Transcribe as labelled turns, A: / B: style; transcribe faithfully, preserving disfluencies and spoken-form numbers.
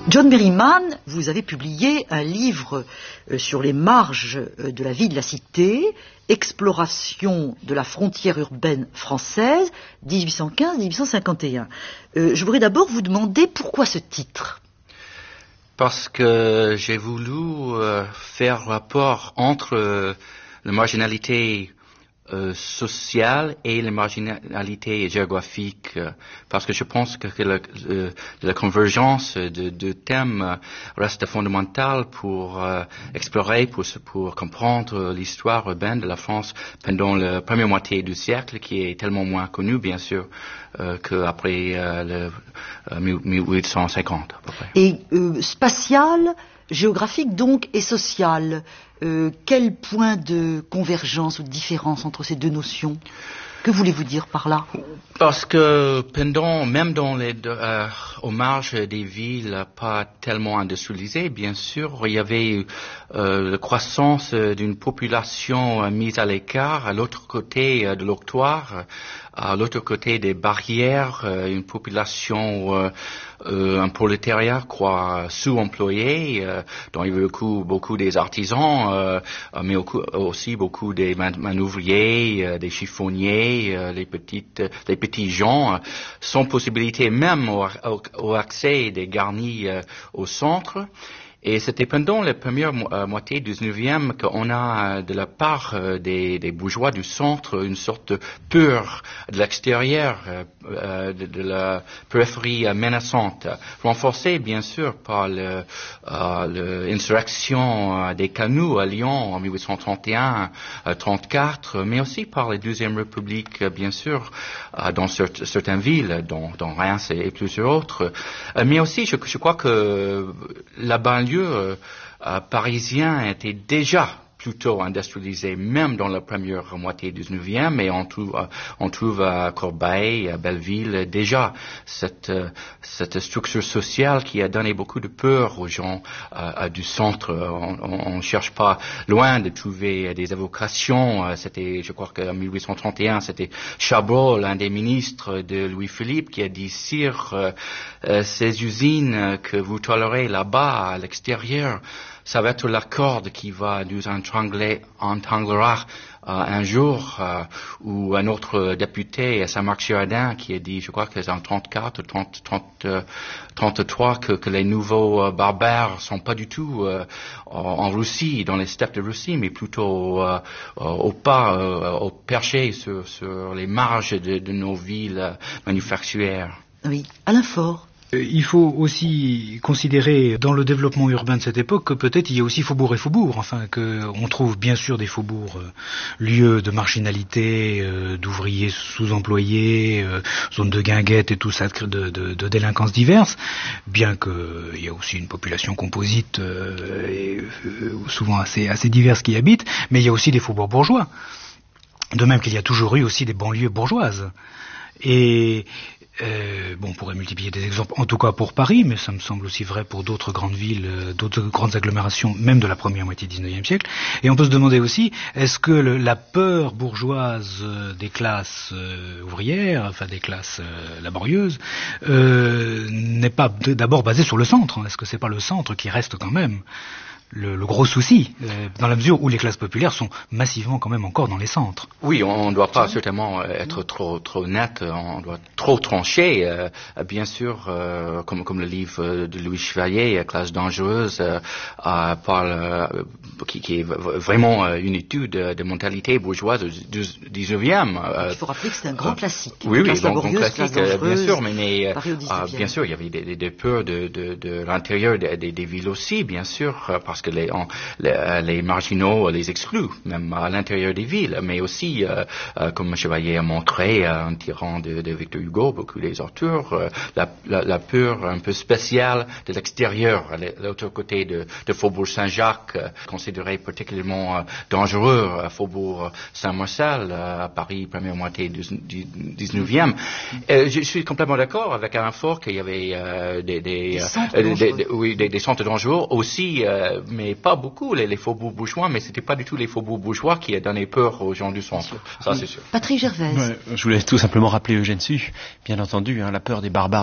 A: John Berryman, vous avez publié un livre euh, sur les marges euh, de la vie de la cité, Exploration de la frontière urbaine française, dix-huit cent quinze à dix-huit cent cinquante et un. Euh, je voudrais d'abord vous demander pourquoi ce titre.
B: Parce que j'ai voulu euh, faire rapport entre euh, la marginalité Euh, sociale et les marginalités géographiques, euh, parce que je pense que, que la, euh, la convergence de, de thèmes euh, reste fondamentale pour euh, explorer, pour, pour comprendre l'histoire urbaine de la France pendant la première moitié du siècle, qui est tellement moins connue, bien sûr, euh, qu'après euh, le euh, mille huit cent cinquante, à peu près.
A: Et euh, spatial, géographique donc, et social. Euh, quel point de convergence ou de différence entre ces deux notions? Que voulez-vous dire par là?
B: Parce que pendant, même dans les, euh, aux marges des villes pas tellement industrialisées, bien sûr, il y avait euh, la croissance d'une population euh, mise à l'écart, à l'autre côté euh, de l'octroi, à l'autre côté des barrières, euh, une population, euh, euh, un prolétariat quoi sous-employé, euh, dont il y avait beaucoup, beaucoup des artisans, euh, mais aussi beaucoup des man- manouvriers, euh, des chiffonniers, euh, les petites, les petits gens, euh, sans possibilité même au, au, au accès des garnis euh, au centre. Et c'était pendant la première mo- euh, moitié du dix-neuvième qu'on a, de la part euh, des, des bourgeois du centre, une sorte de peur de l'extérieur, euh, euh, de, de la périphérie euh, menaçante, renforcée bien sûr par l'insurrection euh, des Canuts à Lyon en mille huit cent trente et un trente-quatre, mais aussi par la Deuxième République, euh, bien sûr, euh, dans cer- certaines villes, dont, dont Reims et, et plusieurs autres. Euh, mais aussi, je, je crois que la banlieue Euh, euh, parisien était déjà plutôt industrialisé, même dans la première moitié du dix-neuvième, et on trouve, euh, on trouve à Corbeil, à Belleville, déjà cette, euh, cette structure sociale qui a donné beaucoup de peur aux gens euh, du centre. On ne cherche pas loin de trouver des évocations. Euh, c'était, je crois qu'en mille huit cent trente et un, c'était Chabrol, l'un des ministres de Louis-Philippe, qui a dit, Sire, euh, euh, ces usines que vous tolérez là-bas, à l'extérieur, ça va être la corde qui va nous entrangler, entanglera euh, un jour, euh, ou un autre député, Saint-Marc Girardin, qui a dit, je crois que c'est en trente-quatre, trente, trente, trente-trois, que, que les nouveaux euh, barbares sont pas du tout euh, en, en Russie, dans les steppes de Russie, mais plutôt euh, au pas, euh, au perché sur, sur les marges de, de nos villes manufacturières.
A: Oui, Alain Faure.
C: Il faut aussi considérer dans le développement urbain de cette époque que peut-être il y a aussi faubourg et faubourg, enfin qu'on trouve bien sûr des faubourgs euh, lieux de marginalité, euh, d'ouvriers sous-employés, euh, zones de guinguettes et tout ça, de, de, de délinquances diverses, bien qu'il y a aussi une population composite euh, et euh, souvent assez, assez diverse qui y habite, mais il y a aussi des faubourgs bourgeois, de même qu'il y a toujours eu aussi des banlieues bourgeoises. Et Euh, bon, on pourrait multiplier des exemples, en tout cas pour Paris, mais ça me semble aussi vrai pour d'autres grandes villes, euh, d'autres grandes agglomérations, même de la première moitié du dix-neuvième siècle. Et on peut se demander aussi, est-ce que le, la peur bourgeoise euh, des classes euh, ouvrières, enfin des classes euh, laborieuses, euh, n'est pas d'abord basée sur le centre, hein? Est-ce que c'est pas le centre qui reste quand même Le, le gros souci, euh, dans la mesure où les classes populaires sont massivement quand même encore dans les centres.
B: Oui, on ne doit pas certainement être trop trop net, on doit trop trancher. Euh, bien sûr, euh, comme comme le livre de Louis Chevalier, Classe dangereuse, euh, euh, parle, euh, qui, qui est vraiment une étude de mentalité bourgeoise du dix-neuvième.
A: Euh, Il faut rappeler que c'est un grand euh, classique.
B: Oui, oui, donc grand classique, euh, bien sûr, mais, mais euh, bien sûr, il y avait des, des peurs de, de, de l'intérieur des, des, des villes aussi, bien sûr, parce que les, on, les, les marginaux les excluent, même à l'intérieur des villes, mais aussi, euh, euh, comme Chevalier a montré, euh, en tirant de, de Victor Hugo, beaucoup des auteurs, euh, la, la, la peur un peu spéciale de l'extérieur, à l'autre côté de, de Faubourg Saint-Jacques, euh, considéré particulièrement euh, dangereux, euh, Faubourg Saint-Marcel, euh, à Paris, première moitié du, du dix-neuvième. Euh, je suis complètement d'accord avec Alain Faure qu'il y avait euh, des, des,
A: des, centres
B: euh, des, des, oui, des, des centres dangereux aussi, euh, mais pas beaucoup les, les faubourgs bourgeois, mais c'était pas du tout les faubourgs bourgeois qui a donné peur aux gens du centre. Ça,
A: oui.
B: c'est sûr.
A: Patrick Gervais.
D: Ouais, je voulais tout simplement rappeler Eugène Sue, bien entendu, hein, la peur des barbares